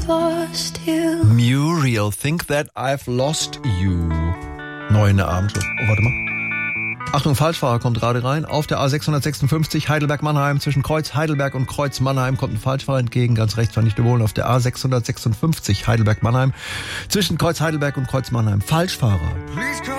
lost you. Muriel, Think That I've Lost You. Neu in der Abendschluss. Oh, warte mal. Achtung, Falschfahrer kommt gerade rein. Auf der A656 Heidelberg-Mannheim. Zwischen Kreuz Heidelberg und Kreuz Mannheim kommt ein Falschfahrer entgegen. Ganz rechts war nicht überholen. Auf der A656 Heidelberg-Mannheim. Zwischen Kreuz Heidelberg und Kreuz Mannheim. Falschfahrer.